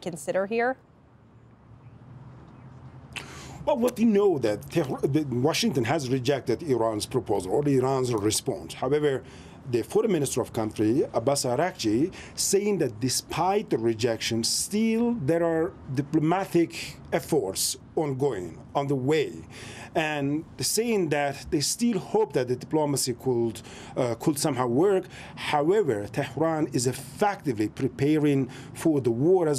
consider here? Well, what we know that Washington has rejected Iran's proposal or Iran's response. However, the foreign minister of country, Abbas Araghchi, saying that despite the rejection, still there are diplomatic efforts ongoing, on the way, and saying that they still hope that the diplomacy could somehow work. However, Tehran is effectively preparing for the war as